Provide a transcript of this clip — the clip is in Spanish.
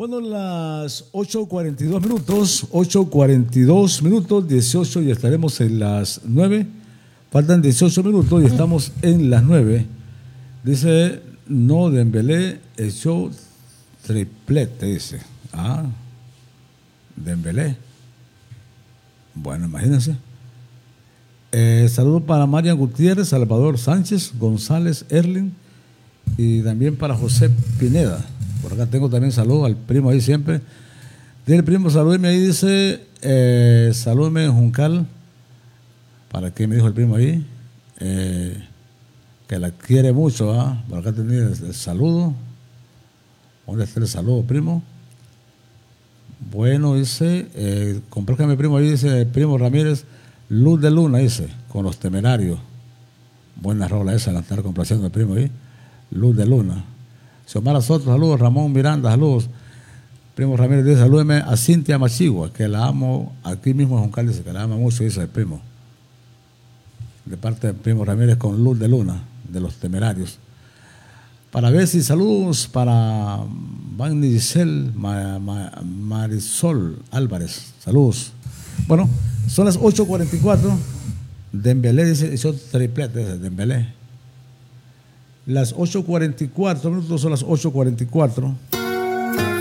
Bueno, las 8:42 minutos, 8:42 minutos, 18 y estaremos en las 9. Faltan 18 minutos y estamos en las 9. Dice, no, Dembélé echó triplete, dice. Ah, Dembélé. Bueno, imagínense. Saludos para Marian Gutiérrez, Salvador Sánchez, González Erling y también para José Pineda. Por acá tengo también saludos al primo ahí siempre. Dile el primo, salúdeme ahí, dice, salúdeme Juncal. ¿Para qué me dijo el primo ahí? Que la quiere mucho, ¿ah? Por acá tenía el saludo. ¿Dónde está el saludo, primo? Bueno, dice, compárjame primo ahí, dice primo Ramírez, Luz de Luna, dice, con Los Temerarios. Buena rola esa, la estar complaciendo el primo ahí. Luz de Luna. Xiomara Soto, saludos. Ramón Miranda, saludos. Primo Ramírez dice, salúdeme a Cintia Machigua, que la amo, aquí mismo en Juncal dice que la ama mucho, dice el primo. De parte del primo Ramírez con Luz de Luna, de Los Temerarios. Para ver si saludos para Magni Giselle, Marisol Álvarez, saludos. Bueno, son las 8:44. Dembélé dice, hizo triplete, dice Dembélé. Las 8:44 minutos, son las 8:44.